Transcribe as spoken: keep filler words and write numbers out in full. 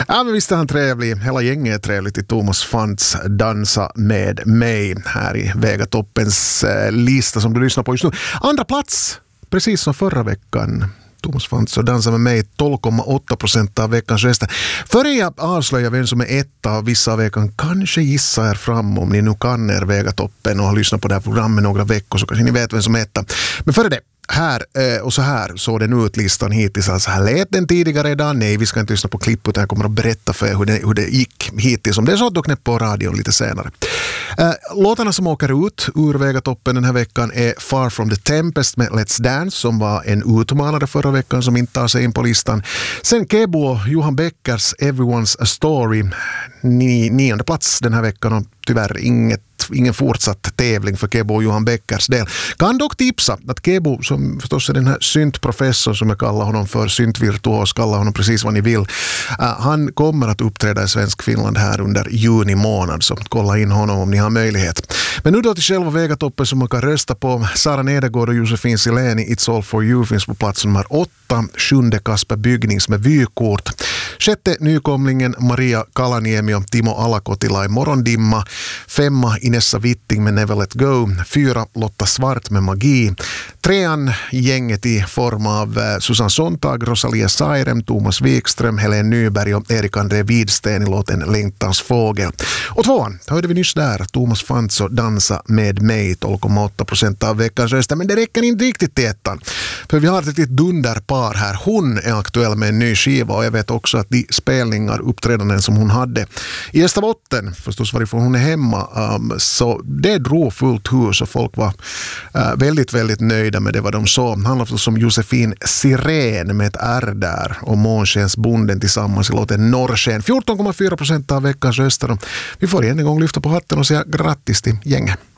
Ja, men visst är han trevlig. Hela gänget är trevligt i Thomas Fantz Dansa med mig här i Vegatoppens eh, lista som du lyssnar på just nu. Andra plats, precis som förra veckan. Thomas Fantz och Dansa med mig, tolv komma åtta procent av veckans röster. Före jag avslöjar vem som är etta av vissa av veckan, kanske gissa er fram om ni nu kan er Vegatoppen och har lyssnat på det här programmet några veckor så kanske ni vet vem som är etta. Men före det, här och så här såg den ut listan hittills. Alltså här lät den tidigare idag. Nej, vi ska inte lyssna på klipp utan jag kommer att berätta för er hur det, hur det gick hittills. Om det är så att du knäpp på radion lite senare. Låtarna som åker ut ur Vegatoppen den här veckan är Far From The Tempest med Let's Dance som var en utmanare förra veckan som inte tar sig in på listan. Sen Kebo och Johan Beckers Everyone's A Story ni, nionde plats den här veckan och tyvärr inget ingen fortsatt tävling för Kebo och Johan Beckers del. Kan dock tipsa att Kebo, som förstås är den här syntprofessorn som jag kallar honom för, syntvirtuos, kallar honom precis vad ni vill. Uh, han kommer att uppträda i Svensk Finland här under juni månad, så kolla in honom om ni har möjlighet. Men nu då till själva Vegatoppen som man kan rösta på. Sara Nedergård och Josefin Sileni, It's All For You finns på plats nummer åtta. Sjunde Kasper Byggnings med vykort. Sjätte nykomlingen Maria Kalaniemi och Timo Alakotila i Morgondimma. Femma Inessa Witting med Never Let Go. Fyra Lotta Svart med Magi. Trean gänget i form av Susanne Sontag, Rosalia Sairem, Thomas Wikström, Helen Nyberg och Erik André Widsten i låten Längtans fågel. Och tvåan, hörde vi nyss där, Thomas Fantz och Dansa med mig, tolv komma åtta procent av veckans röster. Men det räcker inte riktigt till ettan. För vi har ett litet dunderpar här. Hon är aktuell med en ny skiva och jag vet också att de spelningar, uppträdanden som hon hade i Österbotten, förstås varifrån hon är hemma, um, så det drog fullt hus och folk var uh, väldigt, väldigt nöjda med det vad de såg. Han handlar förstås om Josefin Siren med ett R där och Månskensbonden tillsammans i låten Norrsken. fjorton komma fyra procent av veckans röster. Vi får igen en gång lyfta på hatten och säga grattis till gänget.